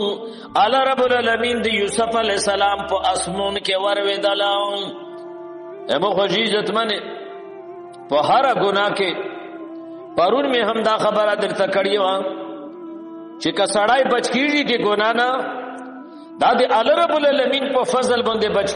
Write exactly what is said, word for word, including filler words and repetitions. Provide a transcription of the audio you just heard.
الله رب العالمین د یوسف علیہ السلام په اسمون کې ورویدل. امو خوشی عزتمن په هر ګناه کې پرون می هم دا خبره درته کړی و چې که سړی بچ کیږي کې ګناه نه دا د الله رب العالمین په فضل باندې بچ